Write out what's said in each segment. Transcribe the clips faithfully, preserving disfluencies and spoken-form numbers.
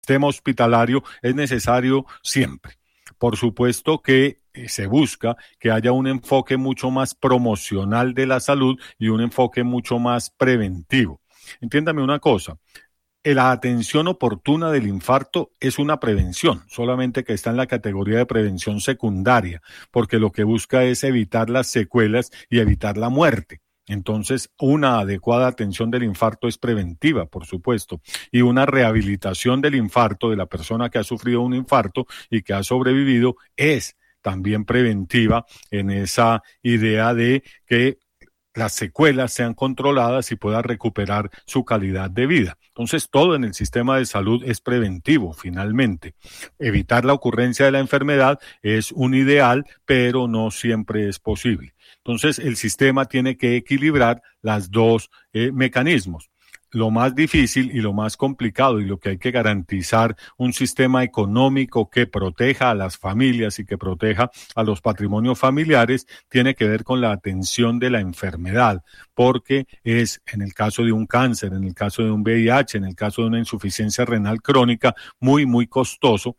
sistema hospitalario es necesario siempre. Por supuesto que eh, se busca que haya un enfoque mucho más promocional de la salud y un enfoque mucho más preventivo. Entiéndame una cosa, la atención oportuna del infarto es una prevención, solamente que está en la categoría de prevención secundaria, porque lo que busca es evitar las secuelas y evitar la muerte. Entonces, una adecuada atención del infarto es preventiva, por supuesto, y una rehabilitación del infarto de la persona que ha sufrido un infarto y que ha sobrevivido es también preventiva en esa idea de que las secuelas sean controladas y pueda recuperar su calidad de vida. Entonces, todo en el sistema de salud es preventivo, finalmente. Evitar la ocurrencia de la enfermedad es un ideal, pero no siempre es posible. Entonces, el sistema tiene que equilibrar las dos eh, mecanismos. Lo más difícil y lo más complicado y lo que hay que garantizar un sistema económico que proteja a las familias y que proteja a los patrimonios familiares tiene que ver con la atención de la enfermedad, porque es en el caso de un cáncer, en el caso de un V I H, en el caso de una insuficiencia renal crónica, muy, muy costoso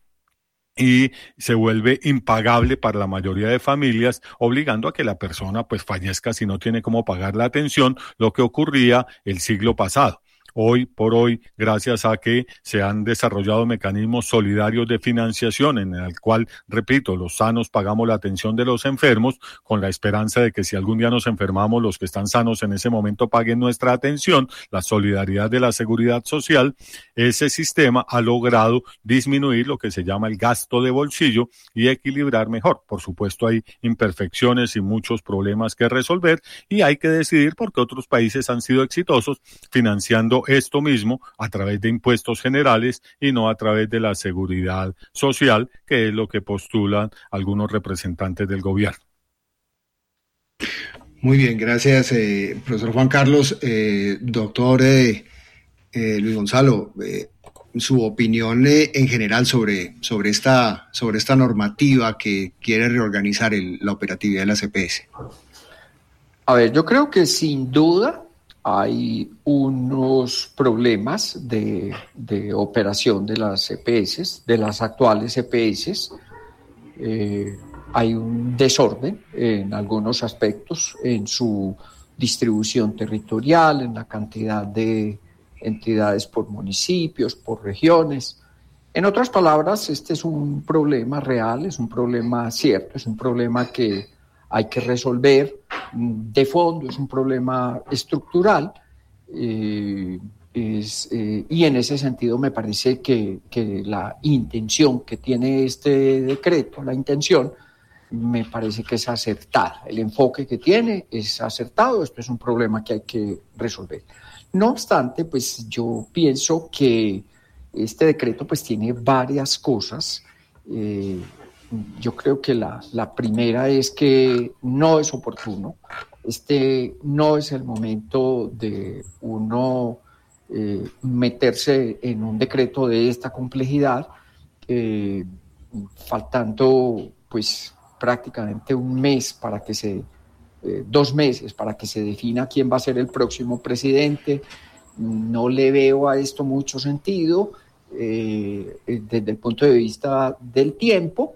y se vuelve impagable para la mayoría de familias, obligando a que la persona pues fallezca si no tiene cómo pagar la atención, lo que ocurría el siglo pasado. Hoy por hoy, gracias a que se han desarrollado mecanismos solidarios de financiación en el cual, repito, los sanos pagamos la atención de los enfermos con la esperanza de que si algún día nos enfermamos, los que están sanos en ese momento paguen nuestra atención, la solidaridad de la seguridad social, ese sistema ha logrado disminuir lo que se llama el gasto de bolsillo y equilibrar mejor. Por supuesto, hay imperfecciones y muchos problemas que resolver y hay que decidir porque otros países han sido exitosos financiando esto mismo a través de impuestos generales y no a través de la seguridad social, que es lo que postulan algunos representantes del gobierno. Muy bien, gracias, eh, profesor Juan Carlos. Eh, doctor eh, eh, Luis Gonzalo, eh, su opinión eh, en general sobre, sobre, esta, sobre esta normativa que quiere reorganizar el, la operatividad de las E P S. A ver, yo creo que sin duda hay unos problemas de, de operación de las E P S, de las actuales E P S. Eh, hay un desorden en algunos aspectos, en su distribución territorial, en la cantidad de entidades por municipios, por regiones. En otras palabras, este es un problema real, es un problema cierto, es un problema que hay que resolver de fondo, es un problema estructural eh, es, eh, y en ese sentido me parece que, que la intención que tiene este decreto, la intención, me parece que es acertada. El enfoque que tiene es acertado, esto es un problema que hay que resolver. No obstante, pues yo pienso que este decreto pues tiene varias cosas. Eh, yo creo que la, la primera es que no es oportuno. Este no es el momento de uno eh, meterse en un decreto de esta complejidad, eh, faltando pues prácticamente un mes para que se, eh, dos meses para que se defina quién va a ser el próximo presidente. No le veo a esto mucho sentido eh, desde el punto de vista del tiempo,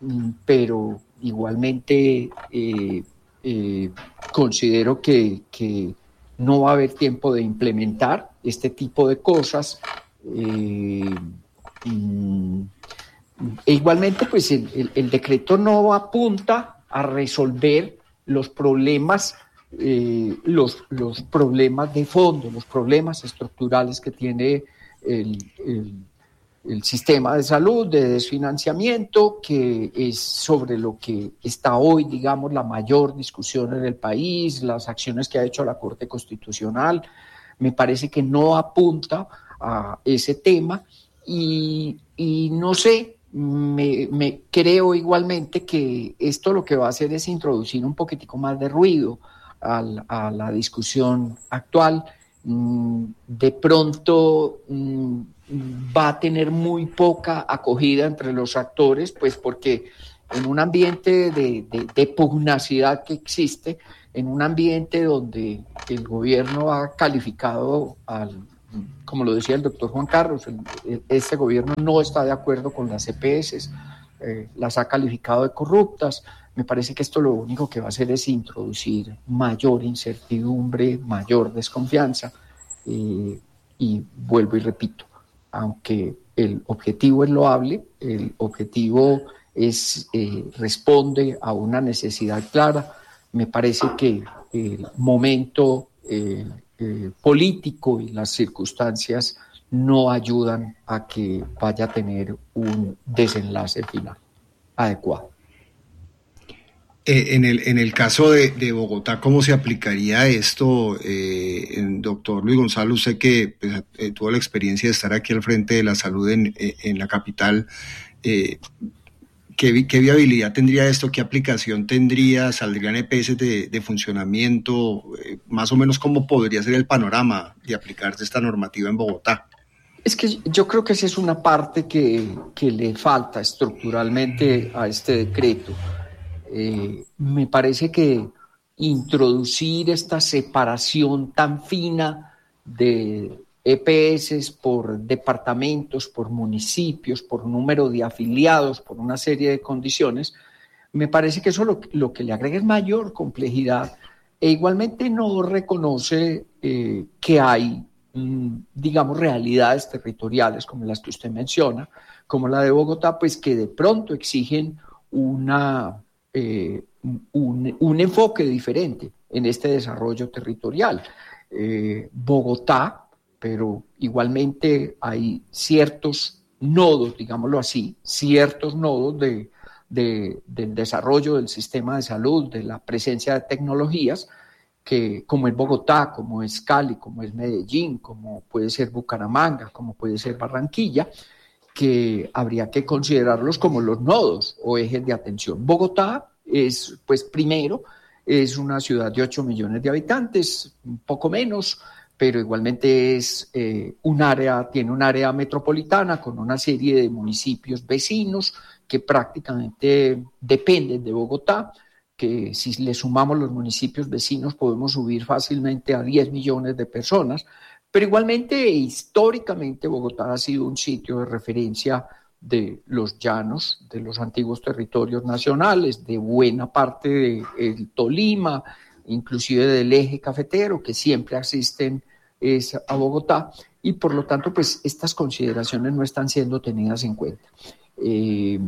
pero igualmente eh, eh, considero que, que no va a haber tiempo de implementar este tipo de cosas. Eh, mm, e igualmente, pues el, el, el decreto no apunta a resolver los problemas, eh, los, los problemas de fondo, los problemas estructurales que tiene el, el el sistema de salud, de desfinanciamiento, que es sobre lo que está hoy, digamos, la mayor discusión en el país, las acciones que ha hecho la Corte Constitucional, me parece que no apunta a ese tema y, y no sé, me, me creo igualmente que esto lo que va a hacer es introducir un poquitico más de ruido a, a la discusión actual. De pronto va a tener muy poca acogida entre los actores, pues porque en un ambiente de, de, de pugnacidad que existe, en un ambiente donde el gobierno ha calificado al, como lo decía el doctor Juan Carlos, el, este gobierno no está de acuerdo con las E P S, eh, las ha calificado de corruptas. Me parece que esto lo único que va a hacer es introducir mayor incertidumbre, mayor desconfianza, eh, y vuelvo y repito, aunque el objetivo es loable, el objetivo es, eh, responde a una necesidad clara, me parece que el momento eh, eh, político y las circunstancias no ayudan a que vaya a tener un desenlace final adecuado. Eh, en, el, en el caso de, de Bogotá, ¿cómo se aplicaría esto, eh, doctor Luis Gonzalo? Usted que pues, eh, tuvo la experiencia de estar aquí al frente de la salud en, en la capital, eh, ¿qué, ¿qué viabilidad tendría esto? ¿Qué aplicación tendría? ¿Saldrían E P S de, de funcionamiento? Eh, más o menos, ¿cómo podría ser el panorama de aplicarse esta normativa en Bogotá? Es que yo creo que esa es una parte que, que le falta estructuralmente a este decreto. Eh, me parece que introducir esta separación tan fina de E P S por departamentos, por municipios, por número de afiliados, por una serie de condiciones, me parece que eso lo, lo que le agrega es mayor complejidad e igualmente no reconoce eh, que hay, mm, digamos, realidades territoriales como las que usted menciona, como la de Bogotá, pues que de pronto exigen una... Eh, un, un enfoque diferente en este desarrollo territorial. Eh, Bogotá, pero igualmente hay ciertos nodos, digámoslo así, ciertos nodos de, de, del desarrollo del sistema de salud, de la presencia de tecnologías, que como es Bogotá, como es Cali, como es Medellín, como puede ser Bucaramanga, como puede ser Barranquilla, que habría que considerarlos como los nodos o ejes de atención. Bogotá es, pues primero, es una ciudad de ocho millones de habitantes, un poco menos, pero igualmente es eh, un área, tiene un área metropolitana con una serie de municipios vecinos que prácticamente dependen de Bogotá, que si le sumamos los municipios vecinos podemos subir fácilmente a diez millones de personas. Pero igualmente, históricamente, Bogotá ha sido un sitio de referencia de los llanos, de los antiguos territorios nacionales, de buena parte del Tolima, inclusive del eje cafetero, que siempre asisten es a Bogotá, y por lo tanto, pues estas consideraciones no están siendo tenidas en cuenta. Eh,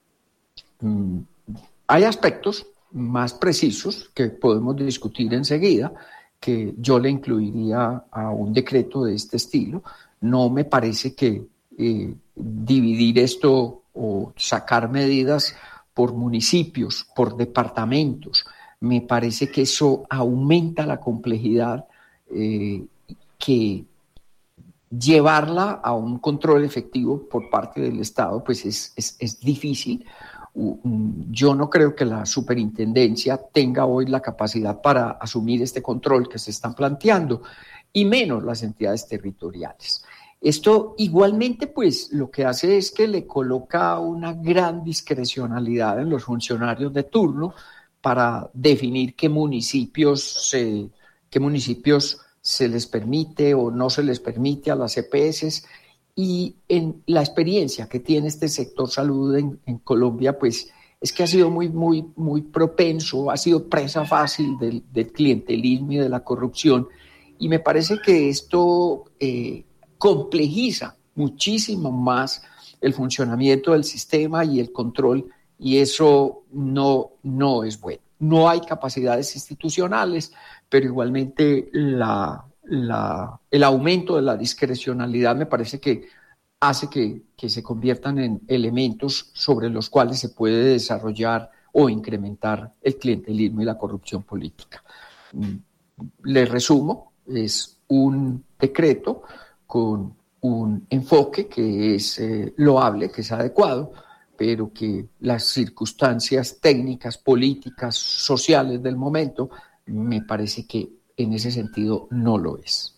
hay aspectos más precisos que podemos discutir enseguida, que yo le incluiría a un decreto de este estilo. No me parece que eh, dividir esto o sacar medidas por municipios, por departamentos, me parece que eso aumenta la complejidad, eh, que llevarla a un control efectivo por parte del Estado pues es, es, es difícil. Yo no creo que la superintendencia tenga hoy la capacidad para asumir este control que se están planteando, y menos las entidades territoriales. Esto igualmente pues lo que hace es que le coloca una gran discrecionalidad en los funcionarios de turno para definir qué municipios se, qué municipios se les permite o no se les permite a las E P S. Y en la experiencia que tiene este sector salud en, en Colombia, pues es que ha sido muy, muy, muy propenso, ha sido presa fácil del, del clientelismo y de la corrupción. Y me parece que esto eh, complejiza muchísimo más el funcionamiento del sistema y el control, y eso no, no es bueno. No hay capacidades institucionales, pero igualmente la... La, el aumento de la discrecionalidad me parece que hace que, que se conviertan en elementos sobre los cuales se puede desarrollar o incrementar el clientelismo y la corrupción política. Les resumo, es un decreto con un enfoque que es eh, loable, que es adecuado, pero que las circunstancias técnicas, políticas, sociales del momento, me parece que en ese sentido no lo es.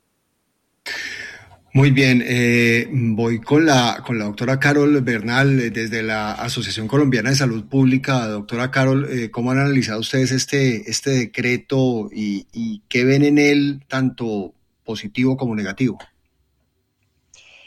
Muy bien, eh, voy con la, con la doctora Carol Bernal desde la Asociación Colombiana de Salud Pública. Doctora Carol, eh, ¿cómo han analizado ustedes este, este decreto y, y qué ven en él tanto positivo como negativo?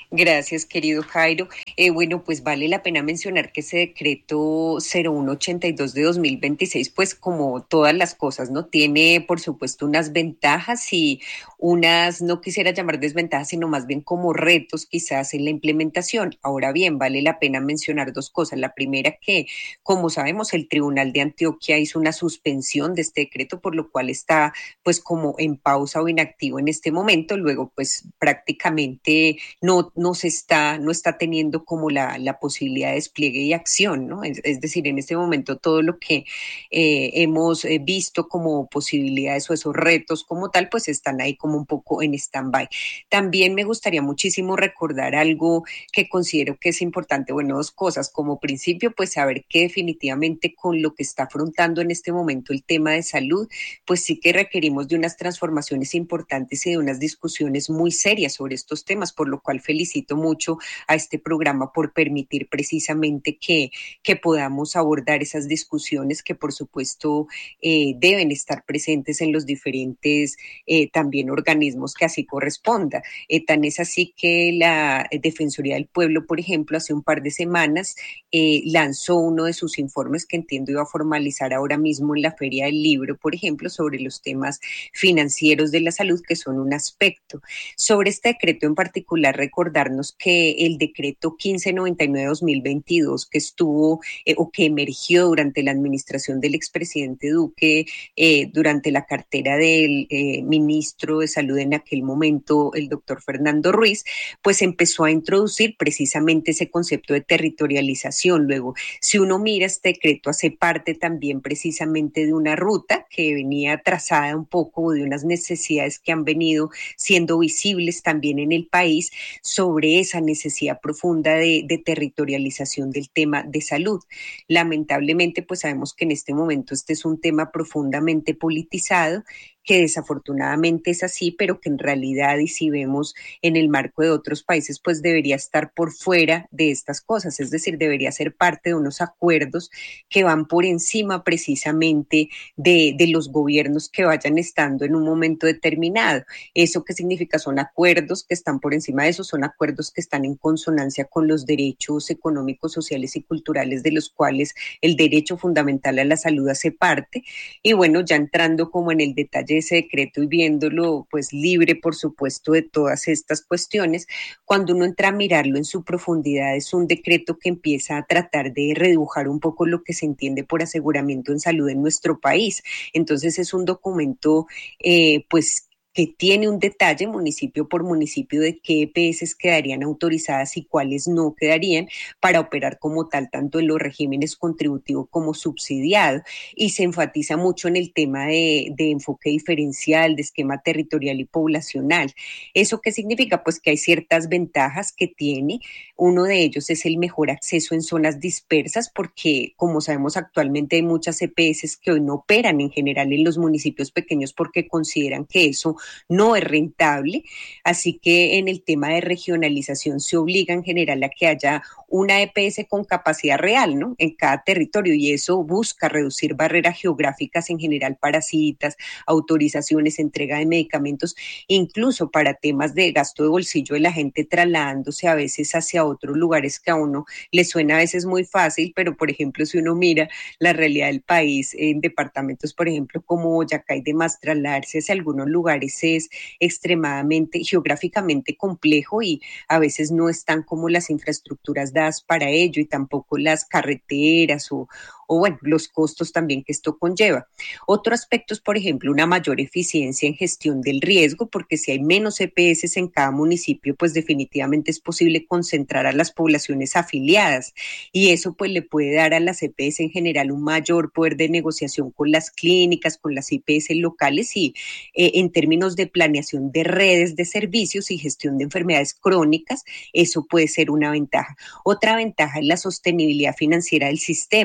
Gracias, querido Jairo. Eh, bueno, pues vale la pena mencionar que ese decreto cero uno ochenta y dos de dos mil veintiséis, pues como todas las cosas, ¿no? Tiene, por supuesto, unas ventajas y unas, no quisiera llamar desventajas, sino más bien como retos quizás en la implementación. Ahora bien, vale la pena mencionar dos cosas. La primera que, como sabemos, el Tribunal de Antioquia hizo una suspensión de este decreto, por lo cual está pues como en pausa o inactivo en este momento. Luego, pues prácticamente no no se está, no está teniendo como la, la posibilidad de despliegue y acción, ¿no? Es, es decir, en este momento todo lo que eh, hemos eh, visto como posibilidades o esos retos como tal, pues están ahí como un poco en stand-by. También me gustaría muchísimo recordar algo que considero que es importante, bueno, dos cosas. Como principio, pues saber que definitivamente con lo que está afrontando en este momento el tema de salud, pues sí que requerimos de unas transformaciones importantes y de unas discusiones muy serias sobre estos temas, por lo cual felicito Felicito mucho a este programa por permitir precisamente que, que podamos abordar esas discusiones que por supuesto eh, deben estar presentes en los diferentes eh, también organismos que así corresponda. Eh, tan es así que la Defensoría del Pueblo, por ejemplo, hace un par de semanas eh, lanzó uno de sus informes que entiendo iba a formalizar ahora mismo en la Feria del Libro, por ejemplo, sobre los temas financieros de la salud, que son un aspecto. Sobre este decreto en particular, recordar que el decreto quince noventa y nueve de dos mil veintidós que estuvo eh, o que emergió durante la administración del expresidente Duque, eh, durante la cartera del eh, ministro de Salud en aquel momento, el doctor Fernando Ruiz, pues empezó a introducir precisamente ese concepto de territorialización. Luego, si uno mira, este decreto hace parte también precisamente de una ruta que venía trazada un poco de unas necesidades que han venido siendo visibles también en el país sobre esa necesidad profunda de, de territorialización del tema de salud. Lamentablemente, pues sabemos que en este momento este es un tema profundamente politizado, que desafortunadamente es así, pero que en realidad, y si vemos en el marco de otros países, pues debería estar por fuera de estas cosas, es decir, debería ser parte de unos acuerdos que van por encima precisamente de, de los gobiernos que vayan estando en un momento determinado. ¿Eso qué significa? Son acuerdos que están por encima de eso, son acuerdos que están en consonancia con los derechos económicos, sociales y culturales de los cuales el derecho fundamental a la salud hace parte. Y bueno, ya entrando como en el detalle de ese decreto y viéndolo pues libre, por supuesto, de todas estas cuestiones, cuando uno entra a mirarlo en su profundidad, es un decreto que empieza a tratar de redujar un poco lo que se entiende por aseguramiento en salud en nuestro país. Entonces es un documento eh, pues que tiene un detalle municipio por municipio de qué E P S quedarían autorizadas y cuáles no quedarían para operar como tal, tanto en los regímenes contributivo como subsidiado. Y se enfatiza mucho en el tema de, de enfoque diferencial, de esquema territorial y poblacional. ¿Eso qué significa? Pues que hay ciertas ventajas que tiene. Uno de ellos es el mejor acceso en zonas dispersas, porque como sabemos actualmente hay muchas E P S que hoy no operan en general en los municipios pequeños porque consideran que eso no es rentable, así que en el tema de regionalización se obliga en general a que haya una E P S con capacidad real, ¿no? En cada territorio, y eso busca reducir barreras geográficas en general para citas, autorizaciones, entrega de medicamentos, incluso para temas de gasto de bolsillo de la gente trasladándose a veces hacia otros lugares que a uno le suena a veces muy fácil, pero por ejemplo si uno mira la realidad del país en departamentos, por ejemplo como Boyacá y demás, trasladarse hacia algunos lugares es extremadamente geográficamente complejo y a veces no están como las infraestructuras dadas para ello y tampoco las carreteras o, o bueno, los costos también que esto conlleva. Otro aspecto es, por ejemplo, una mayor eficiencia en gestión del riesgo, porque si hay menos E P S en cada municipio, pues definitivamente es posible concentrar a las poblaciones afiliadas y eso pues le puede dar a las E P S en general un mayor poder de negociación con las clínicas, con las I P S locales y eh, en términos de planeación de redes de servicios y gestión de enfermedades crónicas, eso puede ser una ventaja. Otra ventaja es la sostenibilidad financiera del sistema.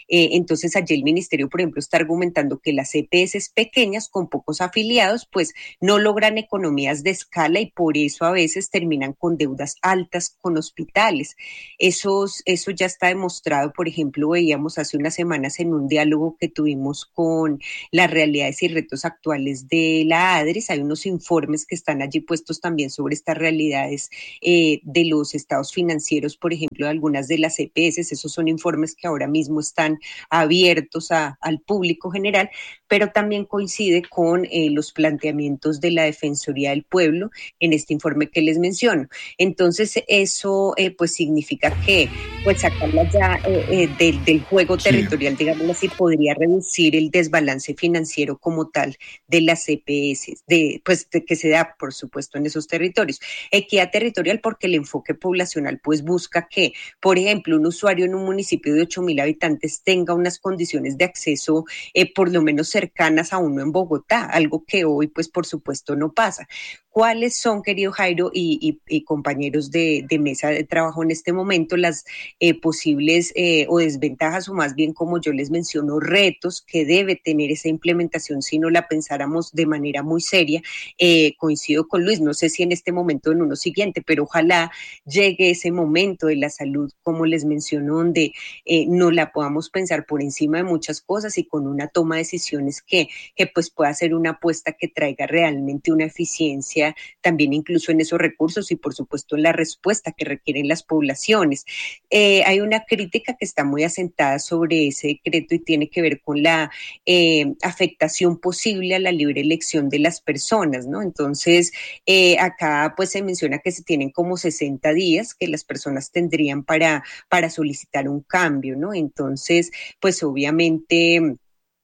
Eh, entonces allí el ministerio, por ejemplo, está argumentando que las E P S pequeñas con pocos afiliados pues no logran economías de escala y por eso a veces terminan con deudas altas con hospitales. Eso, eso ya está demostrado, por ejemplo, veíamos hace unas semanas en un diálogo que tuvimos con las realidades y retos actuales de la ADRES, hay unos informes que están allí puestos también sobre estas realidades eh, de los estados financieros, por ejemplo, de algunas de las E P S, esos son informes que ahora mismo están abiertos a, al público general, pero también coincide con eh, los planteamientos de la Defensoría del Pueblo en este informe que les menciono. Entonces, eso eh, pues significa que pues sacarla ya eh, eh, del, del juego territorial, sí, digamos así, podría reducir el desbalance financiero como tal de las E P S, de, pues de, que se da, por supuesto, en esos territorios. Equidad territorial porque el enfoque poblacional pues busca que, por ejemplo, un usuario en un municipio de ocho mil habitantes tenga unas condiciones de acceso eh, por lo menos cercanas a uno en Bogotá, algo que hoy pues por supuesto no pasa. ¿Cuáles son, querido Jairo y, y, y compañeros de, de mesa de trabajo en este momento, las eh, posibles eh, o desventajas o más bien, como yo les menciono, retos que debe tener esa implementación si no la pensáramos de manera muy seria? Eh, coincido con Luis, no sé si en este momento o en uno siguiente, pero ojalá llegue ese momento de la salud, como les menciono, donde eh, no la podamos pensar por encima de muchas cosas y con una toma de decisiones que, que pues pueda ser una apuesta que traiga realmente una eficiencia también incluso en esos recursos y por supuesto en la respuesta que requieren las poblaciones. Eh, hay una crítica que está muy asentada sobre ese decreto y tiene que ver con la eh, afectación posible a la libre elección de las personas, ¿no? Entonces, eh, acá pues se menciona que se tienen como sesenta días que las personas tendrían para, para solicitar un cambio, ¿no? Entonces, pues obviamente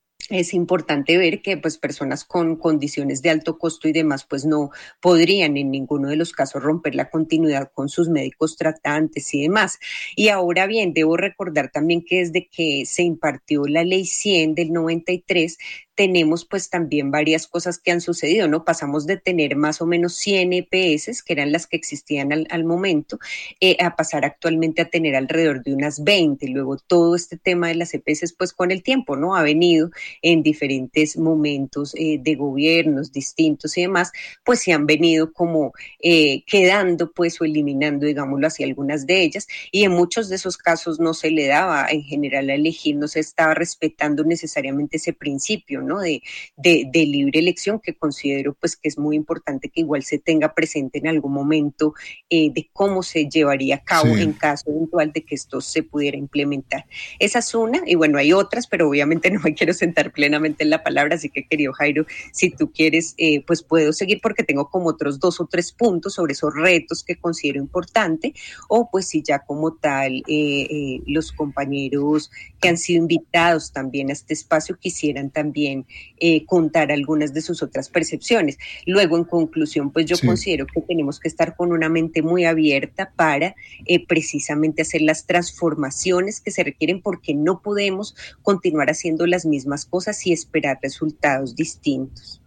es importante ver que pues personas con condiciones de alto costo y demás pues no podrían en ninguno de los casos romper la continuidad con sus médicos tratantes y demás. Y ahora bien, debo recordar también que desde que se impartió la ley cien del noventa y tres, tenemos pues también varias cosas que han sucedido, ¿no? Pasamos de tener más o menos cien E P S, que eran las que existían al, al momento, eh, a pasar actualmente a tener alrededor de unas veinte. Luego todo este tema de las E P S pues con el tiempo, ¿no? Ha venido en diferentes momentos eh, de gobiernos distintos y demás, pues se han venido como eh, quedando pues o eliminando, digámoslo así, algunas de ellas, y en muchos de esos casos no se le daba en general a elegir, no se estaba respetando necesariamente ese principio, ¿no? De, de, de libre elección, que considero pues que es muy importante que igual se tenga presente en algún momento eh, de cómo se llevaría a cabo sí. en caso eventual de que esto se pudiera implementar. Esa es una, y bueno, hay otras, pero obviamente no me quiero sentar plenamente en la palabra, así que querido Jairo, si tú quieres, eh, pues puedo seguir porque tengo como otros dos o tres puntos sobre esos retos que considero importante, o pues si ya como tal eh, eh, los compañeros que han sido invitados también a este espacio quisieran también eh, contar algunas de sus otras percepciones. Luego, en conclusión, pues yo sí. considero que tenemos que estar con una mente muy abierta para eh, precisamente hacer las transformaciones que se requieren, porque no podemos continuar haciendo las mismas cosas y esperar resultados distintos.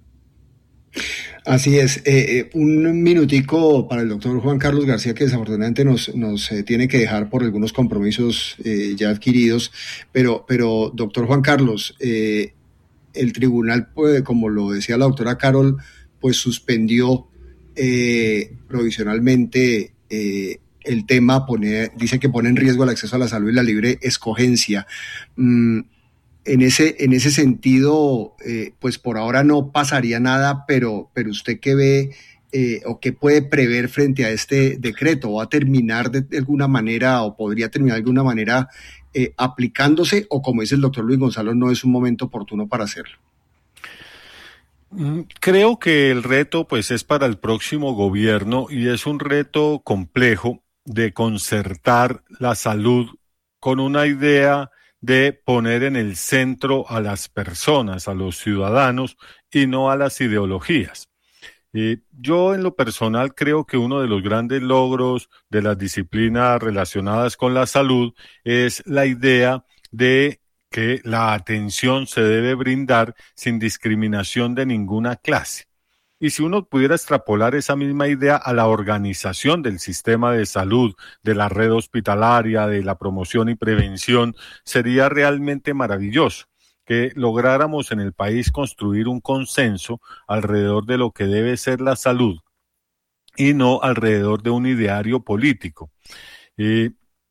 Así es. Eh, eh, un minutico para el doctor Juan Carlos García, que desafortunadamente nos, nos eh, tiene que dejar por algunos compromisos eh, ya adquiridos, pero, pero doctor Juan Carlos, eh, el tribunal, pues, como lo decía la doctora Carol, pues suspendió eh, provisionalmente eh, el tema, pone, dice que pone en riesgo el acceso a la salud y la libre escogencia. Mm, En ese, en ese sentido, eh, pues por ahora no pasaría nada, pero, pero usted qué ve eh, o qué puede prever frente a este decreto, ¿va a terminar de, de alguna manera o podría terminar de alguna manera eh, aplicándose, o como dice el doctor Luis Gonzalo, no es un momento oportuno para hacerlo? Creo que el reto pues es para el próximo gobierno y es un reto complejo de concertar la salud con una idea de poner en el centro a las personas, a los ciudadanos, y no a las ideologías. Eh, yo en lo personal creo que uno de los grandes logros de las disciplinas relacionadas con la salud es la idea de que la atención se debe brindar sin discriminación de ninguna clase. Y si uno pudiera extrapolar esa misma idea a la organización del sistema de salud, de la red hospitalaria, de la promoción y prevención, sería realmente maravilloso que lográramos en el país construir un consenso alrededor de lo que debe ser la salud y no alrededor de un ideario político. Eh,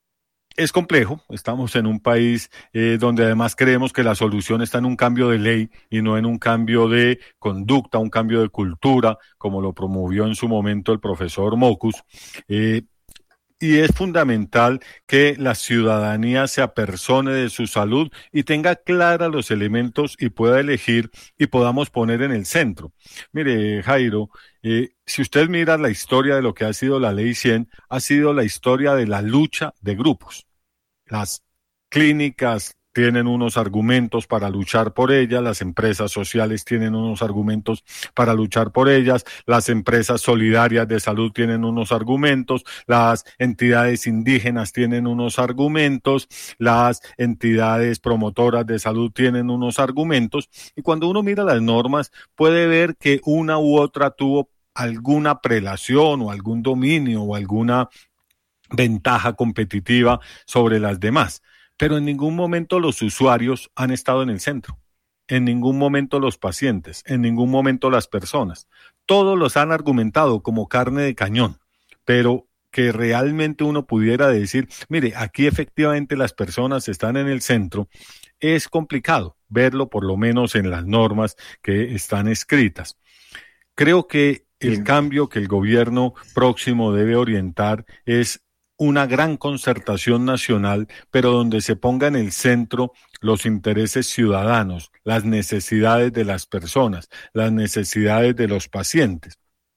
Es complejo, estamos en un país eh, donde además creemos que la solución está en un cambio de ley y no en un cambio de conducta, un cambio de cultura, como lo promovió en su momento el profesor Mockus. Eh, y es fundamental que la ciudadanía se apersone de su salud y tenga claros los elementos y pueda elegir y podamos poner en el centro. Mire, Jairo, eh, si usted mira la historia de lo que ha sido la Ley cien, ha sido la historia de la lucha de grupos. Las clínicas tienen unos argumentos para luchar por ellas, las empresas sociales tienen unos argumentos para luchar por ellas, las empresas solidarias de salud tienen unos argumentos, las entidades indígenas tienen unos argumentos, las entidades promotoras de salud tienen unos argumentos, y cuando uno mira las normas puede ver que una u otra tuvo alguna prelación o algún dominio o alguna ventaja competitiva sobre las demás. Pero en ningún momento los usuarios han estado en el centro, en ningún momento los pacientes, en ningún momento las personas. Todos los han argumentado como carne de cañón, pero que realmente uno pudiera decir, mire, aquí efectivamente las personas están en el centro, es complicado verlo por lo menos en las normas que están escritas. Creo que el sí. cambio que el gobierno próximo debe orientar es una gran concertación nacional, pero donde se ponga en el centro los intereses ciudadanos, las necesidades de las personas, las necesidades de los pacientes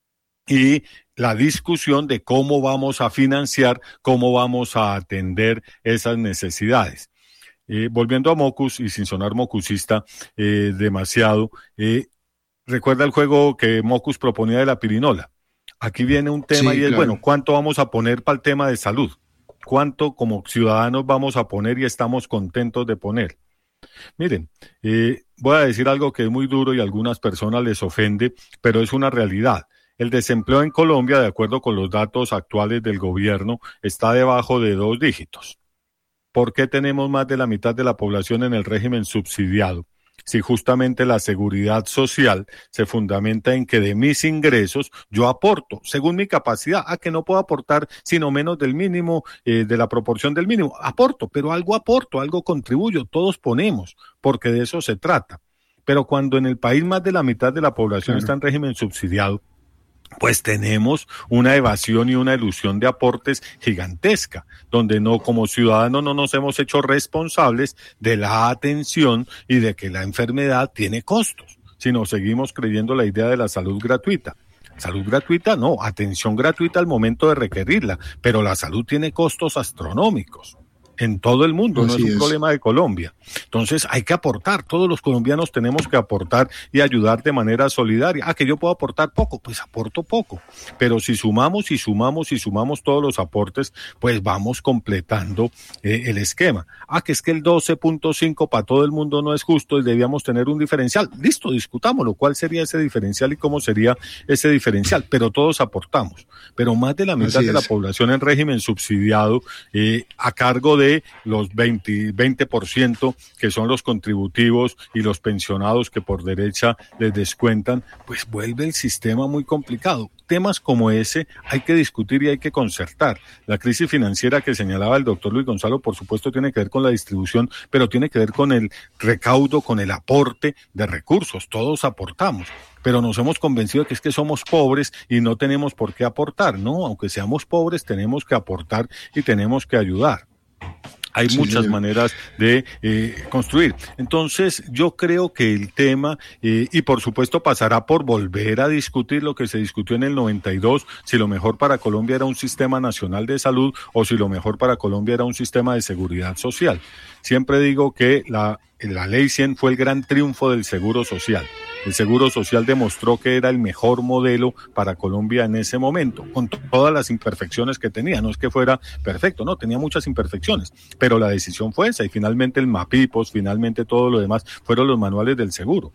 y la discusión de cómo vamos a financiar, cómo vamos a atender esas necesidades. Eh, volviendo a Mockus, y sin sonar mocusista eh, demasiado, eh, recuerda el juego que Mockus proponía de la pirinola. Aquí viene un tema sí, y es, claro. bueno, ¿cuánto vamos a poner para el tema de salud? ¿Cuánto como ciudadanos vamos a poner y estamos contentos de poner? Miren, eh, voy a decir algo que es muy duro y a algunas personas les ofende, pero es una realidad. El desempleo en Colombia, de acuerdo con los datos actuales del gobierno, está debajo de dos dígitos. ¿Por qué tenemos más de la mitad de la población en el régimen subsidiado? Si justamente la seguridad social se fundamenta en que de mis ingresos yo aporto, según mi capacidad, a que no puedo aportar sino menos del mínimo, eh, de la proporción del mínimo, aporto, pero algo aporto, algo contribuyo, todos ponemos, porque de eso se trata. Pero cuando en el país más de la mitad de la población claro. está en régimen subsidiado, pues tenemos una evasión y una ilusión de aportes gigantesca, donde no, como ciudadanos no nos hemos hecho responsables de la atención y de que la enfermedad tiene costos, sino seguimos creyendo la idea de la salud gratuita. Salud gratuita, no, atención gratuita al momento de requerirla, pero la salud tiene costos astronómicos. En todo el mundo, no es un es. problema de Colombia. Entonces hay que aportar, todos los colombianos tenemos que aportar y ayudar de manera solidaria. Ah, que yo puedo aportar poco, pues aporto poco. Pero si sumamos y sumamos y sumamos todos los aportes, pues vamos completando eh, el esquema. Ah, que es que el doce punto cinco para todo el mundo no es justo y debíamos tener un diferencial. Listo, discutámoslo. ¿Cuál sería ese diferencial y cómo sería ese diferencial? Pero todos aportamos. Pero más de la mitad Así de es. la población en régimen subsidiado eh, a cargo de de los veinte por ciento que son los contributivos y los pensionados que por derecha les descuentan, pues vuelve el sistema muy complicado. Temas como ese hay que discutir y hay que concertar. La crisis financiera que señalaba el doctor Luis Gonzalo, por supuesto, tiene que ver con la distribución, pero tiene que ver con el recaudo, con el aporte de recursos. Todos aportamos, pero nos hemos convencido de que es que somos pobres y no tenemos por qué aportar. No, aunque seamos pobres, tenemos que aportar y tenemos que ayudar. Hay sí, muchas sí. maneras de eh, construir. Entonces, yo creo que el tema, eh, y por supuesto pasará por volver a discutir lo que se discutió en el noventa y dos, si lo mejor para Colombia era un sistema nacional de salud o si lo mejor para Colombia era un sistema de seguridad social. Siempre digo que la, la Ley cien fue el gran triunfo del seguro social. El Seguro Social demostró que era el mejor modelo para Colombia en ese momento, con t- todas las imperfecciones que tenía. No es que fuera perfecto, no, tenía muchas imperfecciones, pero la decisión fue esa y finalmente el MAPIPOS, finalmente todo lo demás fueron los manuales del seguro.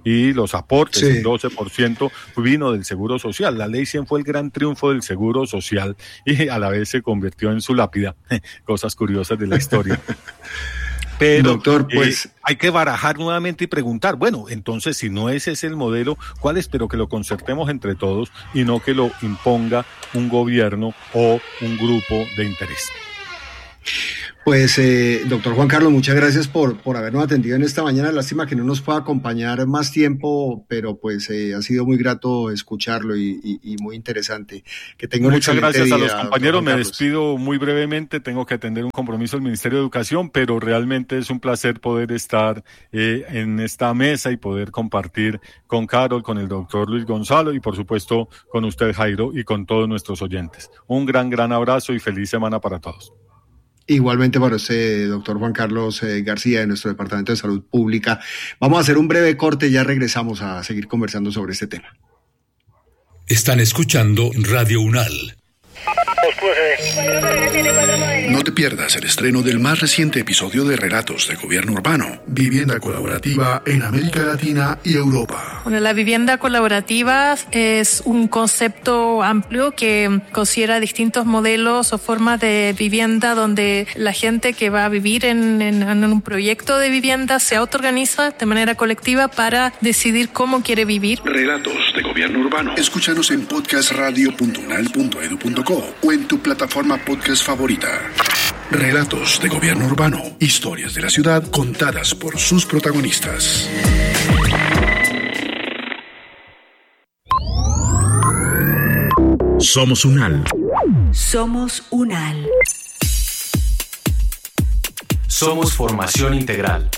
y los aportes, sí. el doce por ciento vino del Seguro Social. La Ley cien fue el gran triunfo del Seguro Social y a la vez se convirtió en su lápida. Cosas curiosas de la historia. Pero, doctor, pues eh, hay que barajar nuevamente y preguntar, bueno, entonces si no ese es el modelo, ¿cuál es? Pero que lo concertemos entre todos y no que lo imponga un gobierno o un grupo de interés. Pues, eh, doctor Juan Carlos, muchas gracias por, por habernos atendido en esta mañana. Lástima que no nos pueda acompañar más tiempo, pero pues eh, ha sido muy grato escucharlo y, y, y muy interesante. Que tenga un Muchas gracias día, a los compañeros. Me Carlos. despido muy brevemente. Tengo que atender un compromiso del Ministerio de Educación, pero realmente es un placer poder estar eh, en esta mesa y poder compartir con Carol, con el doctor Luis Gonzalo y por supuesto con usted, Jairo, y con todos nuestros oyentes. Un gran, gran abrazo y feliz semana para todos. Igualmente para usted, doctor Juan Carlos eh, García, de nuestro Departamento de Salud Pública. Vamos a hacer un breve corte y ya regresamos a seguir conversando sobre este tema. Están escuchando Radio UNAL. No te pierdas el estreno del más reciente episodio de Relatos de Gobierno Urbano, Vivienda Colaborativa en América Latina y Europa. Bueno, la vivienda colaborativa es un concepto amplio que considera distintos modelos o formas de vivienda donde la gente que va a vivir en, en, en un proyecto de vivienda se autoorganiza de manera colectiva para decidir cómo quiere vivir. Relatos de Gobierno Urbano. Escúchanos en podcast radio punto unal punto edu punto co o en tu plataforma podcast favorita. Relatos de Gobierno Urbano. Historias de la ciudad contadas por sus protagonistas. Somos UNAL. Somos UNAL. Somos formación integral.